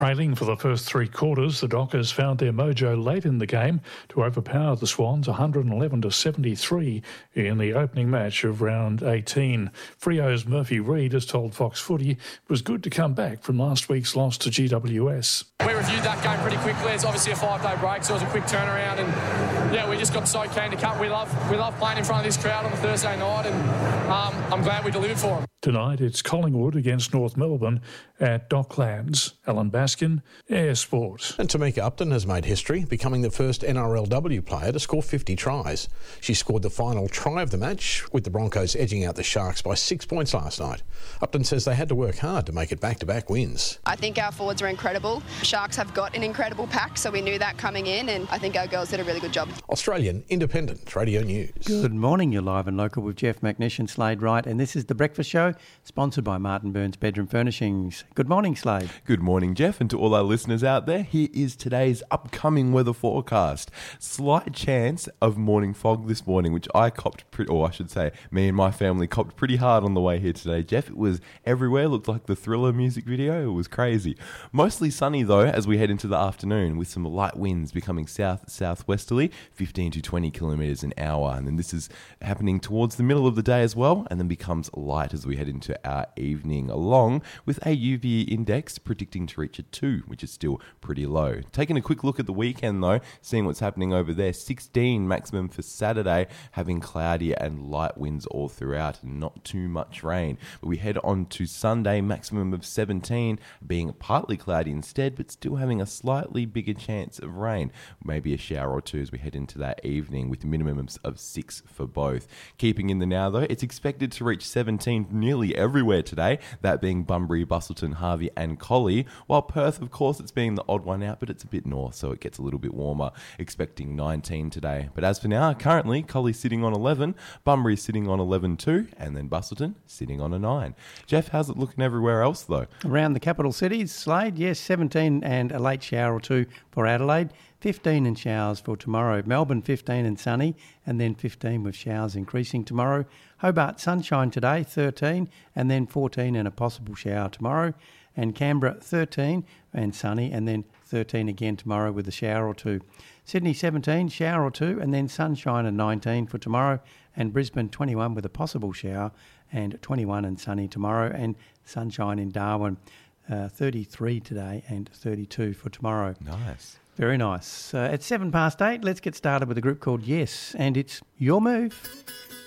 Trailing for the first three quarters, the Dockers found their mojo late in the game to overpower the Swans 111-73 in the opening match of round 18. Freo's Murphy Reid has told Fox Footy it was good to come back from last week's loss to GWS. We reviewed that game pretty quickly. It's obviously a 5-day break, so it was a quick turnaround, and yeah, we just got so keen to cut. We love playing in front of this crowd on a Thursday night, and I'm glad we delivered for them. Tonight it's Collingwood against North Melbourne at Docklands. Alan Baskin, Air Sport. And Tamika Upton has made history, becoming the first NRLW player to score 50 tries. She scored the final try of the match, with the Broncos edging out the Sharks by 6 points last night. Upton says they had to work hard to make it back-to-back wins. I think our forwards are incredible. Sharks have got an incredible pack, so we knew that coming in, and I think our girls did a really good job. Australian Independent Radio News. Good morning, you're live and local with Jeff McNish and Slade Wright, and this is The Breakfast Show, sponsored by Martin Burns Bedroom Furnishings. Good morning, Slade. Good morning, Jeff, and to all our listeners out there, here is today's upcoming weather forecast. Slight chance of morning fog this morning, which I copped me and my family copped pretty hard on the way here today, Jeff. It was everywhere, looked like the Thriller music video. It was crazy. Mostly sunny, though, as we head into the afternoon, with some light winds becoming south-southwesterly, 15 to 20 kilometres an hour. And then this is happening towards the middle of the day as well, and then becomes light as we head into our evening, along with a UV index predicting to reach a 2, which is still pretty low. Taking a quick look at the weekend, though, seeing what's happening over there. 16 maximum for Saturday, having cloudy and light winds all throughout, and not too much rain. But we head on to Sunday, maximum of 17, being partly cloudy instead, but still having a slightly bigger chance of rain. Maybe a shower or two as we head into that evening, with minimums of 6 for both. Keeping in the now, though, it's expected to reach 17 nearly everywhere today, that being Bunbury, Busselton, Harvey and Collie, while Perth, of course, it's being the odd one out, but it's a bit north, so it gets a little bit warmer, expecting 19 today. But as for now, currently, Collie sitting on 11, Bunbury sitting on 11 too, and then Busselton sitting on a 9. Jeff, how's it looking everywhere else, though? Around the capital cities, Slade, yes, 17 and a late shower or two for Adelaide, 15 and showers for tomorrow. Melbourne, 15 and sunny, and then 15 with showers increasing tomorrow. Hobart, sunshine today, 13, and then 14 and a possible shower tomorrow. And Canberra, 13 and sunny, and then 13 again tomorrow with a shower or two. Sydney, 17, shower or two, and then sunshine and 19 for tomorrow. And Brisbane, 21 with a possible shower, and 21 and sunny tomorrow. And sunshine in Darwin, 33 today and 32 for tomorrow. Nice. Very nice. At 8:07, let's get started with a group called Yes, and it's Your Move.